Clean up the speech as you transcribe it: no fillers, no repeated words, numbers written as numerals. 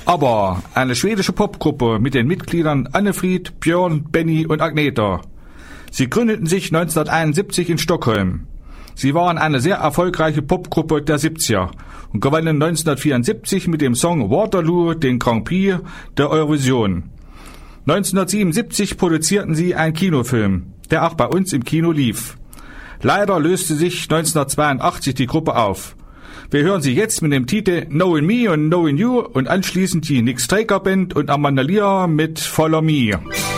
Aber eine schwedische Popgruppe mit den Mitgliedern Annefried, Björn, Benny und Agneta. Sie gründeten sich 1971 in Stockholm. Sie waren eine sehr erfolgreiche Popgruppe der 70er und gewannen 1974 mit dem Song Waterloo den Grand Prix der Eurovision. 1977 produzierten sie einen Kinofilm, der auch bei uns im Kino lief. Leider löste sich 1982 die Gruppe auf. Wir hören sie jetzt mit dem Titel Knowing Me und Knowing You und anschließend die Nick Straker Band und Amanda Lear mit Follow Me.